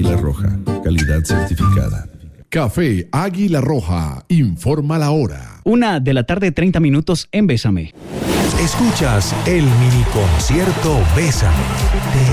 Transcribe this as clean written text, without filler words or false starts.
Águila Roja, calidad certificada. Café Águila Roja, informa la hora. 1:30 en Bésame. Escuchas el mini concierto Bésame de